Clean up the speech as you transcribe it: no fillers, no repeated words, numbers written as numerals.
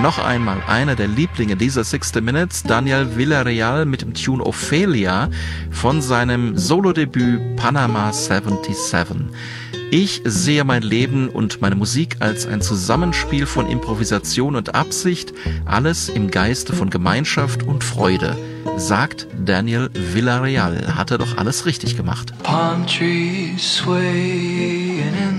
noch einmal einer der Lieblinge dieser 60 Minutes, Daniel Villarreal mit dem Tune Ophelia von seinem Solodebüt Panama 77. Ich sehe mein Leben und meine Musik als ein Zusammenspiel von Improvisation und Absicht, alles im Geiste von Gemeinschaft und Freude, sagt Daniel Villarreal. Hat er doch alles richtig gemacht. Palm trees swaying in